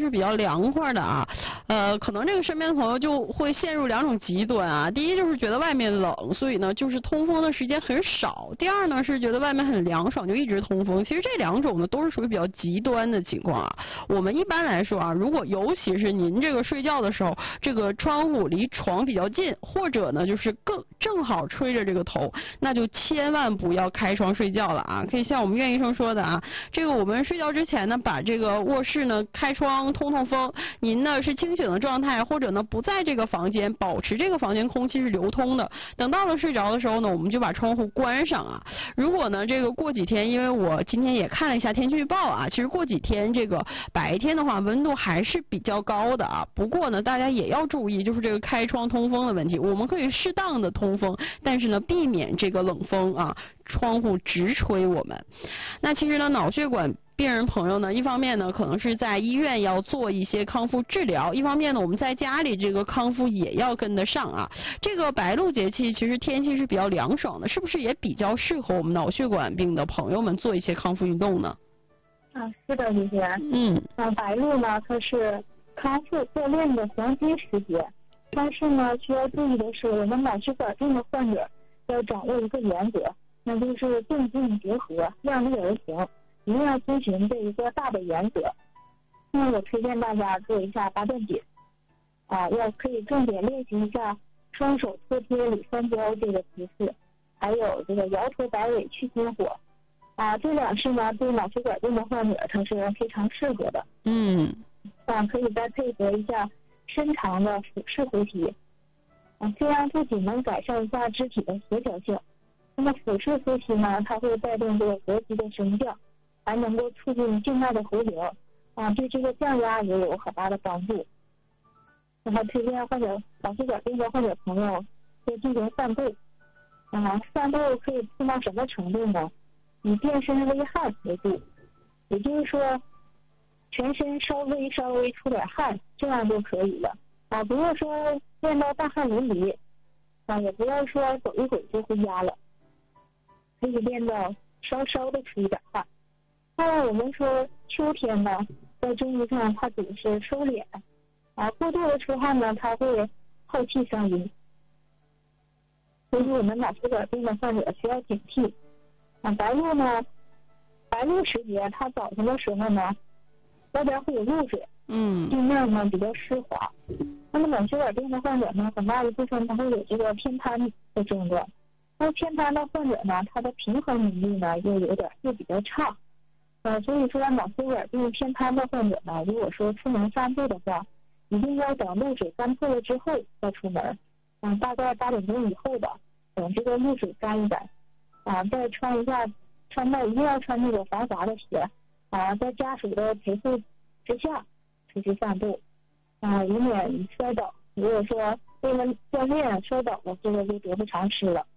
是比较凉快的啊，可能这个身边的朋友就会陷入两种极端啊。第一就是觉得外面冷，所以呢就是通风的时间很少；第二呢是觉得外面很凉爽，就一直通风。其实这两种呢都是属于比较极端的情况啊。我们一般来说啊，如果尤其是您这个睡觉的时候，这个窗户离床比较近，或者呢就是正好吹着这个头，那就千万不要开窗睡觉了啊。可以像我们苑医生说的啊，这个我们睡觉之前呢，把这个卧室呢开窗通风，您呢是清醒的状态，或者呢不在这个房间，保持这个房间空气是流通的。等到了睡着的时候呢，我们就把窗户关上啊。如果呢这个过几天，因为我今天也看了一下天气预报啊，其实过几天这个白天的话温度还是比较高的啊。不过呢大家也要注意，就是这个开窗通风的问题，我们可以适当的通风，但是呢避免这个冷风啊，窗户直吹我们。那其实呢脑血管病人朋友呢，一方面呢可能是在医院要做一些康复治疗，一方面呢我们在家里这个康复也要跟得上啊。这个白露节气其实天气是比较凉爽的，是不是也比较适合我们脑血管病的朋友们做一些康复运动呢？ 是的，李姐。白露呢，它是康复锻炼的黄金时节，但是呢，需要注意的是，我们脑血管病的患者要掌握一个原则，那就是动静结合，量力而行，一定要遵循这一个大的原则。那我推荐大家做一下八段锦，可以重点练习一下双手托贴捋三焦这个姿势，还有这个摇头摆尾去心火。这两式呢，对脑血管病的患者它是非常适合的。可以再配合一下深长的腹式呼吸，这样不仅能改善一下肢体的协调性，那么腹式呼吸呢，它会带动这个膈肌的升降，还能够促进静脉的回流，对这个降压也有很大的帮助。然后推荐脑血管病的患者朋友多进行散步，散步可以做到什么程度呢？以变身为汗为度，也就是说全身稍微出点汗，这样就可以了不要说练到大汗淋漓也不要说走一会儿就回家了，可以练到稍的出一点汗。我们说秋天呢，在中医上它只是收敛过度的出汗呢，它会耗气伤阴，所以我们脑血管病的患者需要警惕。白露时节，它早晨的时候呢，外边会有露水，地面呢比较湿滑。那么脑血管病的患者呢，很大一部分他会有这个偏瘫的症状。那偏瘫的患者呢，他的平衡能力呢又比较差。所以说脑血管病偏瘫的患者呢，如果说出门散步的话，一定要等露水干透了之后再出门。大概8点钟以后吧，等这个露水干一干。再穿戴一定要穿那个防滑的鞋，在家属的陪护之下出去散步，以免摔倒。如果说为了锻炼摔倒了，这个就得不偿失了。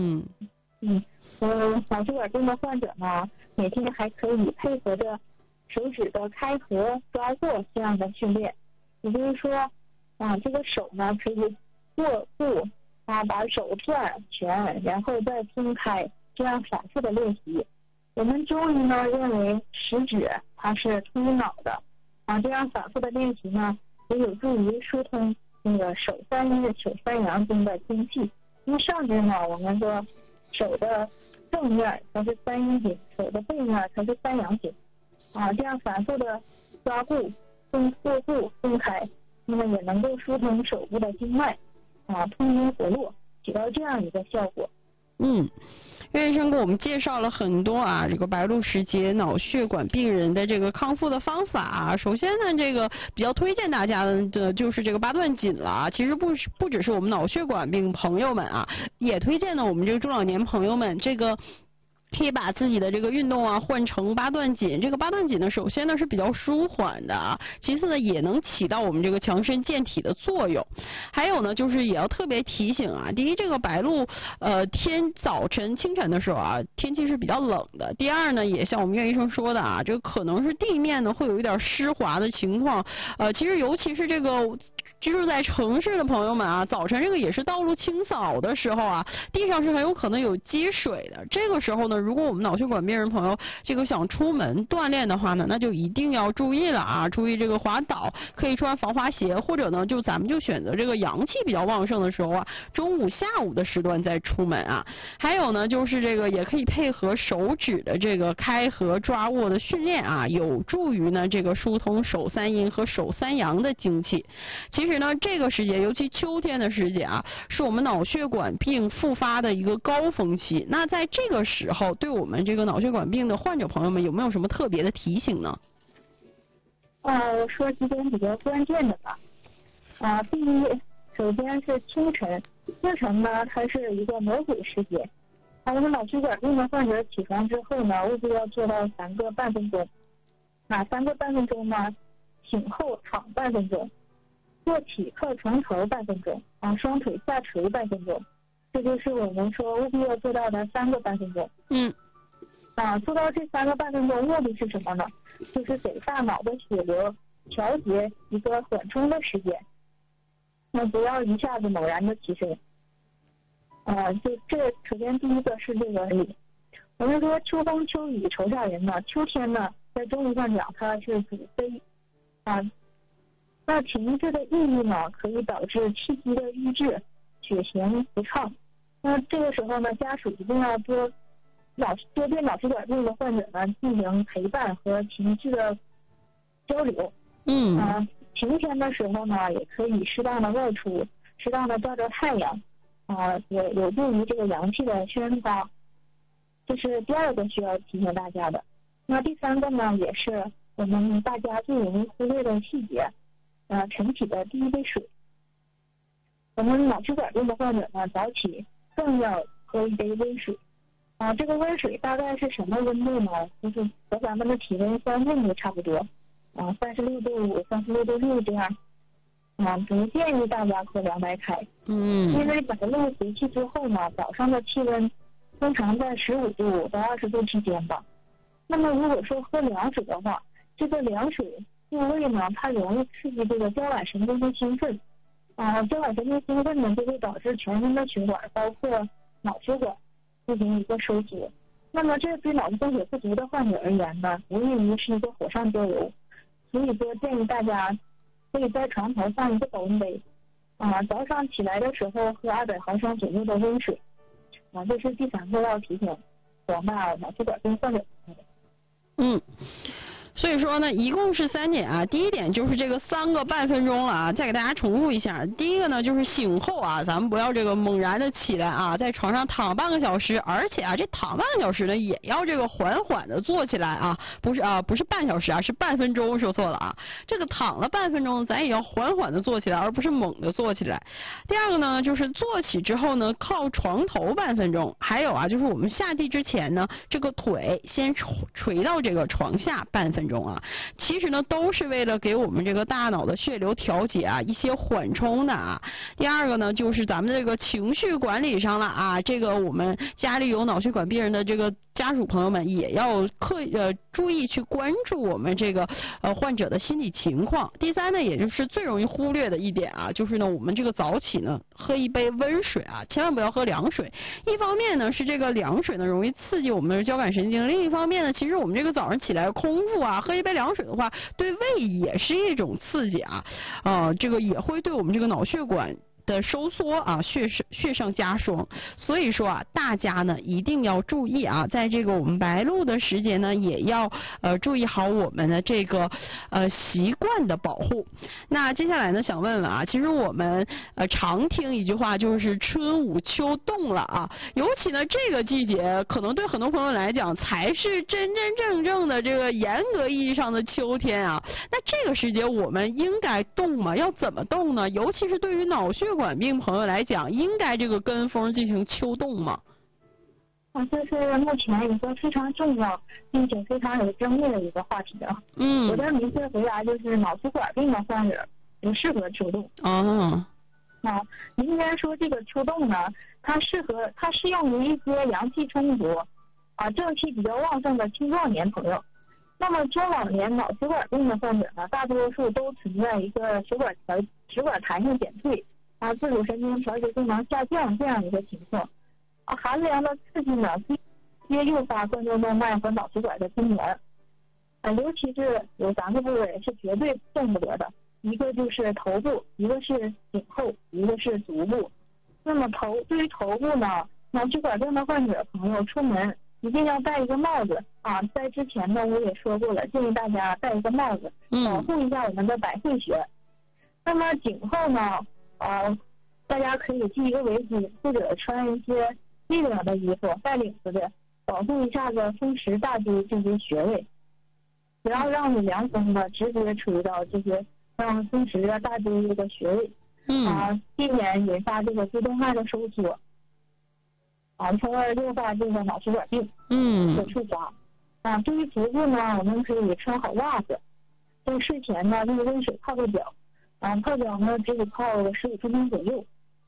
脑血管病的患者呢，每天还可以配合着手指的开合、抓握这样的训练，也就是说，这个手呢可以握住，把手转旋，然后再松开。这样反复的练习，我们中医呢认为食指它是通脑的，这样反复的练习呢，也有助于疏通那个手三阴、手三阳经的精气。因为上肢呢，我们说手的正面它是三阴经，手的背面它是三阳经，这样反复的抓握住松开，那么也能够疏通手部的经脉，通经活络，起到这样一个效果。 岳医生给我们介绍了很多这个白露时节脑血管病人的这个康复的方法首先呢，这个比较推荐大家的就是这个八段锦了其实不只是我们脑血管病朋友们也推荐呢我们这个中老年朋友们这个。可以把自己的这个运动换成八段锦。这个八段锦呢，首先呢是比较舒缓的其次呢也能起到我们这个强身健体的作用。还有呢，就是也要特别提醒第一，这个白露早晨清晨的时候天气是比较冷的。第二呢，也像我们岳医生说的这个可能是地面呢会有一点湿滑的情况。其实尤其是这个居住在城市的朋友们啊，早晨这个也是道路清扫的时候啊，地上是很有可能有积水的。这个时候呢，如果我们脑血管病人朋友这个想出门锻炼的话呢，那就一定要注意了啊，注意这个滑倒，可以穿防滑鞋，或者呢咱们就选择这个阳气比较旺盛的时候啊，中午下午的时段再出门啊。还有呢就是这个也可以配合手指的这个开合抓握的训练啊，有助于呢这个疏通手三阴和手三阳的精气。其实呢这个时节，尤其秋天的时节啊，是我们脑血管病复发的一个高峰期。那在这个时候，对我们这个脑血管病的患者朋友们有没有什么特别的提醒呢？ 我说几点比较关键的吧。第一，首先是清晨，清晨呢它是一个魔鬼时节。我们脑血管病的患者起床之后呢，务必要做到3个半分钟。3个半分钟呢，醒后躺半分钟，坐起靠床头半分钟，双腿下垂半分钟，这就是我们说务必要做到的3个半分钟。做到这3个半分钟，目的是什么呢？就是给大脑的血流调节一个缓冲的时间，那不要一下子猛然的起身。就这首先第一个是这个理。我们说秋风秋雨愁煞人呢，秋天呢在中医上讲它是主悲那情志的抑郁呢，可以导致气机的郁滞，血行不畅。那这个时候呢，家属一定要多对脑血管病的患者呢进行陪伴和情志的交流。晴天的时候呢，也可以适当的外出，适当的照照太阳，也有助于这个阳气的宣发。这是第2个需要提醒大家的。那第3个呢，也是我们大家最容易忽略的细节，晨起的第1杯水。我们脑血管病的患者呢，早起更要喝1杯温水。这个温水大概是什么温度呢？就是和咱们的体温相近的差不多，36度5、36度6这样。不建议大家喝凉白开。因为白露回去之后呢，早上的气温通常在15度到20度之间吧。那么如果说喝凉水的话，这个凉水入胃呢，它容易刺激这个交感神经的兴奋。交感神经兴奋呢，就会导致全身的血管，包括脑血管进行一个收缩。那么这对脑子供血不足的患者而言呢，无异于是一个火上浇油。所以说建议大家可以在床头放一个保温杯，早上起来的时候喝200毫升左右的温水。这是第3个要提醒广大脑血管病患者。 所以说呢，一共是3点啊。第一点就是这个3个半分钟了啊，再给大家重复一下。第一个呢，就是醒后啊，咱们不要这个猛然的起来啊，在床上躺半个小时，而且这躺半个小时呢，也要这个缓缓的坐起来啊，不是半小时啊，是半分钟，说错了啊。这个躺了半分钟，咱也要缓缓的坐起来，而不是猛的坐起来。第2个呢，就是坐起之后呢，靠床头半分钟。还有就是我们下地之前呢，这个腿先垂到这个床下半分钟。其实呢都是为了给我们这个大脑的血流调节一些缓冲的第2个呢，就是咱们这个情绪管理上了这个我们家里有脑血管病人的这个家属朋友们也要注意去关注我们这个患者的心理情况。第3呢，也就是最容易忽略的一点就是呢我们这个早起呢喝1杯温水千万不要喝凉水。一方面呢是这个凉水呢容易刺激我们的交感神经，另一方面呢，其实我们这个早上起来空腹喝1杯凉水的话，对胃也是一种刺激这个也会对我们这个脑血管的收缩雪上加霜。所以说大家呢一定要注意在这个我们白露的时节呢，也要注意好我们的这个习惯的保护。那接下来呢，想问问其实我们常听一句话，就是春捂秋冻了尤其呢这个季节，可能对很多朋友来讲才是真真正正的这个严格意义上的秋天那这个时节我们应该动吗？要怎么动呢？尤其是对于脑血管病朋友来讲，应该这个跟风进行秋冻吗？ 这是目前一个非常重要并且非常有争议的一个话题我的明确回答就是脑血管病的患者不适合秋冻。应该说这个秋冻呢，它适用于一些阳气充足正气比较旺盛的青壮年朋友。 那么中老年脑血管病的患者呢，大多数都存在一个血管弹性减退自主神经调节功能下降这样一个情况寒凉的刺激呢直接诱发冠状动脉和脑血管的痉挛尤其是有3个部位是绝对动不得的，一个就是头部，一个是颈后，一个是足部。那么对于头部呢，脑血管病的患者朋友出门一定要戴一个帽子在之前呢我也说过了，建议大家戴一个帽子，保护一下我们的百会穴。那么颈后呢大家可以系一个围巾，或者穿一些立领的衣服，带领子的，保护一下子风池、大椎这些穴位，不要让你凉风的直接吹到这些让风池大椎这个穴位避免引发这个椎动脉的收缩从而诱发这个脑血管病的触发对于足部呢，我们可以穿好袜子，在睡前呢用温水泡个脚泡脚呢只泡15分钟左右。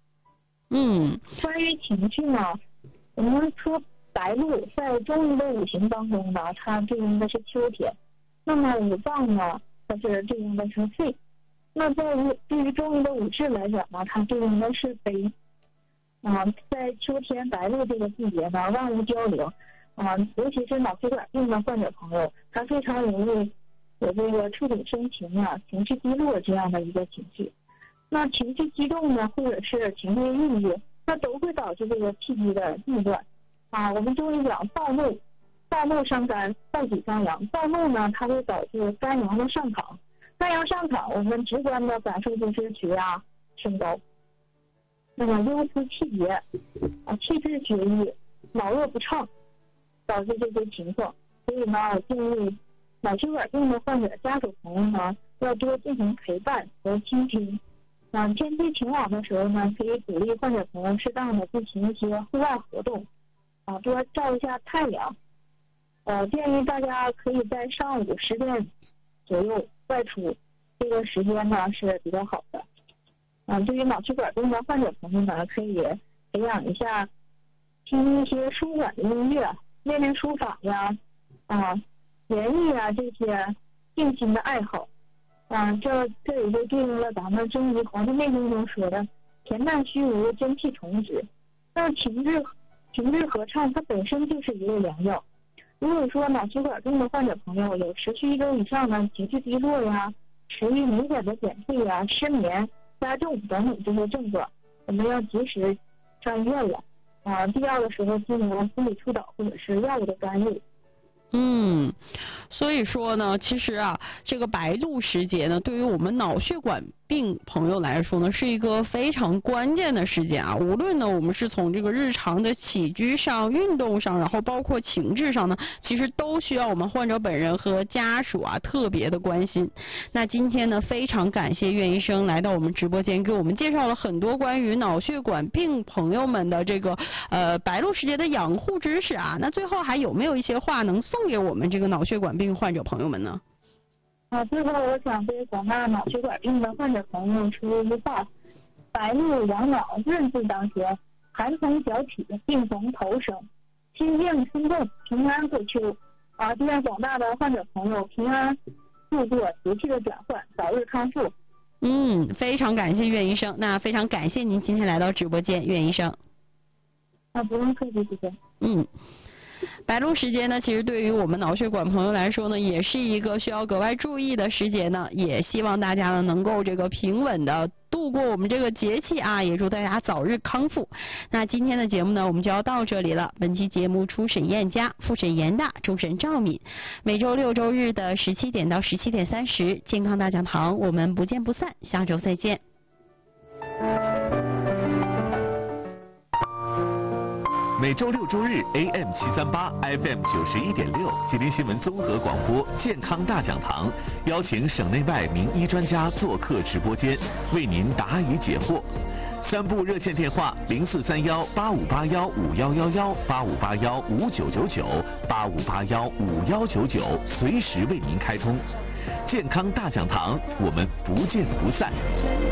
关于情绪呢，我们说白露在中医的五行当中呢，它对应的是秋天，那么五脏呢它是对应的是肺，那对于中医的五志来讲呢，它对应的是悲在秋天白露这个季节呢，万物交流尤其是脑血管病的患者朋友，他非常容易有这个触景生情情绪低落这样的一个情绪。那情绪激动呢，或者是情绪抑郁，那都会导致这个气机的逆乱我们中医讲暴怒伤肝，暴己伤阳。暴怒呢，它会导致肝阳的上亢，肝阳上亢，我们直观的感受就是血压升高，那么忧思气结气滞血瘀，脑热不畅，导致这些情况。所以呢，我建议脑血管病的患者家属朋友呢，要多进行陪伴和倾听。天气晴朗的时候呢，可以鼓励患者朋友适当的进行一些户外活动多照一下太阳。建议大家可以在上午10点左右外出，这个时间呢是比较好的。对于脑血管病的患者朋友呢，可以培养一下听一些舒缓的音乐，练练书法呀园艺这些静心的爱好这也就对应了咱们中医《黄帝内经》中说的恬淡虚无，真气充实。那情志合唱它本身就是一个良药。如果说脑血管病的患者朋友有持续1周以上的情绪低落食欲明显的减退失眠加重等等这些症状，我们要及时上医院了必要的时候进行心理疏导或者是药物的干预。 所以说呢，其实这个白露时节呢，对于我们脑血管病朋友来说呢，是一个非常关键的时间无论呢我们是从这个日常的起居上、运动上，然后包括情志上呢，其实都需要我们患者本人和家属特别的关心。那今天呢，非常感谢苑医生来到我们直播间，给我们介绍了很多关于脑血管病朋友们的这个白露时节的养护知识那最后还有没有一些话能送给我们这个脑血管病患者朋友们呢？ 最后我想对广大脑血管病的患者朋友说一句话：白露养脑，润字当先，寒从脚起，病从头生，心静心动，平安过秋祝愿广大的患者朋友平安度过节气的转换，早日康复。 非常感谢苑医生，那非常感谢您今天来到直播间，苑医生。 不用客气，谢谢。 白露时节呢，其实对于我们脑血管朋友来说呢，也是一个需要格外注意的时节呢。也希望大家呢能够这个平稳的度过我们这个节气也祝大家早日康复。那今天的节目呢，我们就要到这里了。本期节目初审燕佳，复审严大，终审赵敏。每周6、周日的17点到17点30，健康大讲堂，我们不见不散，下周再见。 每周6、周日 AM 738 FM 91.6吉林新闻综合广播健康大讲堂，邀请省内外名医专家做客直播间，为您答疑解惑。3部热线电话：0531-8581-5999、8581-5999、8581-5199，随时为您开通。健康大讲堂，我们不见不散。